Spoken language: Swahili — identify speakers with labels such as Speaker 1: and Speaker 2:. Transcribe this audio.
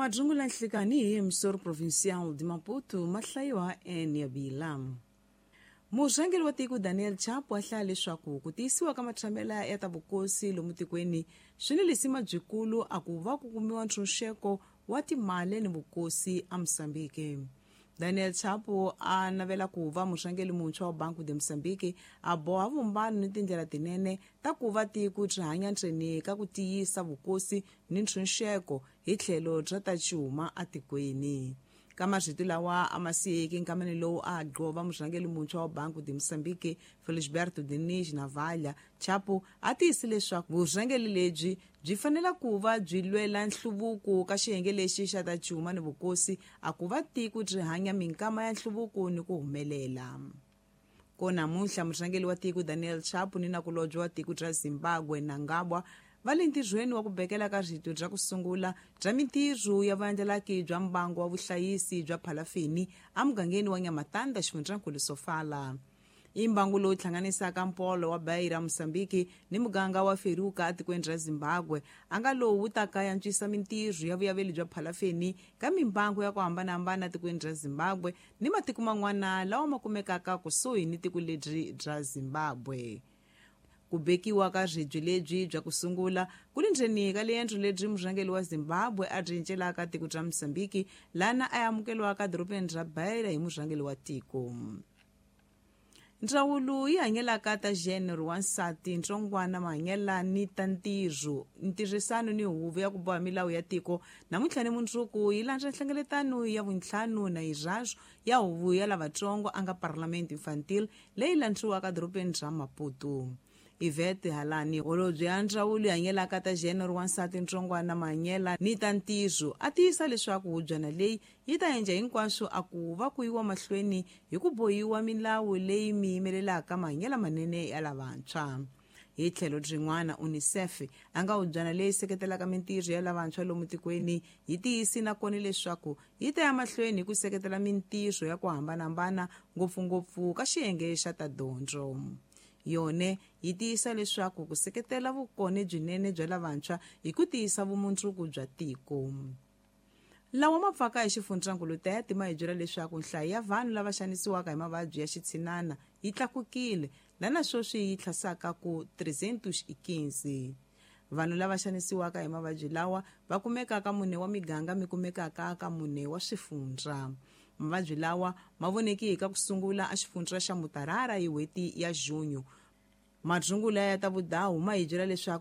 Speaker 1: Madrungula nhlikani hi emisoro provincial de Maputo mahlayiwa eNyabila. Murhangeri wa tiko Daniel Chapo a hlaya leswaku ku tiyisiwa ka mathamela ya ta vukosi lomu tikweni swi ni lisima byikulu a ku va ku kumiwa ntshunxeko wa timali ni vukosi a Mosambiki. Daniel Chapo a navela ku va murhangeri muntshwa wa Banco de Moçambique a boha vumbano ni tindlela tinene ta ku va tiko byi hanya ntseni ka ku tiyisa vukosi ni ntshunxeko hi tlhelo bya ta cuma a tikweni. Ka marito lawa a ma siyeki nkamano lowu a gqova murhangeri muntshwa wa Banco de Moçambique Felisberto Diniz Navalha, Chapo a tiyise leswaku vurhangeri lebyi byi fanela ku va byi lwela nhluvuko ka xiyenge lexi xa ta cuma ni vukosi a ku va tiko byi hanya minkama ya nhluvuko ni ku humelela. Ko namuntlha murhangeri wa tiko Daniel Chapo ni nakulobye wa tiko bya Zimbabwe Nangabwa va le ntirhweni wa ku bekela ka rito bya ku sungula bya mintirho ya vuendlelaki bya mbango wa vuhlayisi bya Phalafini a mugangeni wa Nyamatanda xifundzankulu Sofala. I mbangu lowu hlanganisaka mpolo wa Beira Mosambiki ni muganga wa Feruka a tikweni ra Zimbabwe a nga lowu wu ta ka yantswisa mintirho ya vuyaveli bya Phalafini ka mimbangu ya ku hambanahambana tikweni ra Zimbabwe ni matiko man'wana lawa ma kumekaka kusuhi ni tiko lebyi bya Zimbabwe. Ku bekiwa ka ribye lebyi bya ku sungula ku ni ndzeni ka leyendlo lebyi murhangeri wa Zimbabwe a byi encelaka tiko bya Mosambiki lana a amukeliwaka dorobeni ra Beira hi murhangeri wa tiko. Ndzawulo yi hanyelaka ta January wa nsati ntsongwana mahanyela ni ta ntirhisano ni huvo ya ku boha milawu ya tiko namuntlha ni mundzuku yi landza nhlengeletano ya vuntlhanu na yirhazo ya huvo ya lavatsongo anga Parliament Infantil leyi lantshiwaka dorobeni ra Maputo. Yvette Halani holobye ya ndzawulo yi hanyelaka ta January wa nsati ntsongwana mahanyela ni ta ntirho a tiyisa leswaku hubyana leyi yi ta endla hinkwaswo a ku va ku yiwa mahlweni hi ku bohiwa milawu leyi mi yimelelaka mahanyela manene ya lavantshwa. Hi tlhelo byin'wana UNICEF a nga hubyana leyi seketelaka mintirho ya lavantshwa lomu tikweni yi tiyisi na kona leswaku yi ta ya mahlweni hi ku seketela mintirho ya ku hambanahambana ngopfungopfu ka xiyenge xa ta dyondzo. Yone yi tiyisa leswaku ku seketela vukone byinene bya lavantshwa hi ku tiyisa vumundzuku bya tiko. Lawa ma pfaka hi xifundzankulu Tete ma hi byela leswaku nhlayo ya vanhu lava xanisiwaka hi mavabyi ya xitsinana yi tlakukile lana sweswi yi thlasaka ku 315. Vanhu lava xanisiwaka hi mavabyi lawa va kumekaka mune wa miganga mi kumekaka ka mune wa swifundza. Mavabyi lawa ma voneki ka ku sungula a xifundza xa Mutarara hi n'hweti ya Junyo. Madrungula ya ta vudahu ma hi byela leswaku